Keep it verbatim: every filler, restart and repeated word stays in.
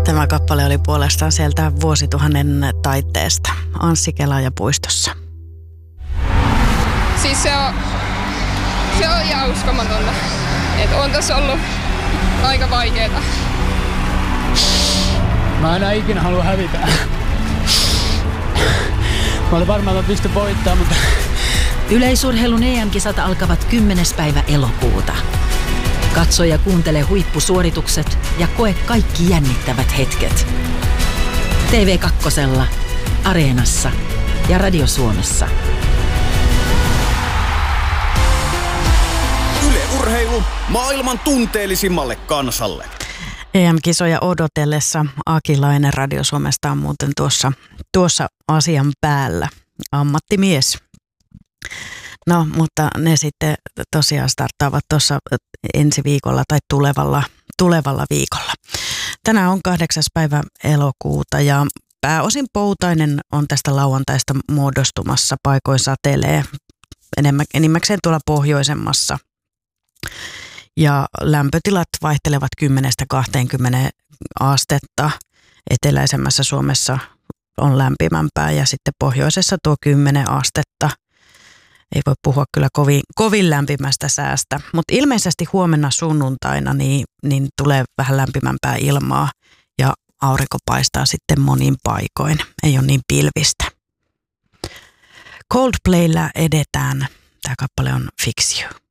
Tämä kappale oli puolestaan sieltä vuosituhannen taitteesta Anssi Kelaaja puistossa. Siis se on, se on ihan uskomatonta. Että on tässä ollut aika vaikeeta. Mä enää ikinä halua hävitä. Mä olin varmaan, että mä pystyn voittamaan, mutta... Yleisurheilun E M-kisat alkavat kymmenes päivä elokuuta. Katso ja kuuntele huippusuoritukset ja koe kaikki jännittävät hetket. T V kaksi, Areenassa ja Radio Suomessa. Yle Urheilu maailman tunteellisimmalle kansalle. E M-kisoja odotellessa Akilainen Radio Suomesta on muuten tuossa, tuossa asian päällä. Ammattimies. No, mutta ne sitten tosiaan starttaavat tuossa ensi viikolla tai tulevalla, tulevalla viikolla. Tänään on kahdeksas päivä elokuuta ja pääosin poutainen on tästä lauantaista muodostumassa. Paikoin satelee enimmäkseen tuolla pohjoisemmassa. Ja lämpötilat vaihtelevat kymmenestä kahteenkymmeneen astetta. Eteläisemmässä Suomessa on lämpimämpää ja sitten pohjoisessa tuo kymmenen astetta. Ei voi puhua kyllä kovin, kovin lämpimästä säästä, mutta ilmeisesti huomenna sunnuntaina niin, niin tulee vähän lämpimämpää ilmaa ja aurinko paistaa sitten monin paikoin. Ei ole niin pilvistä. Coldplaylla edetään. Tämä kappale on Fix You.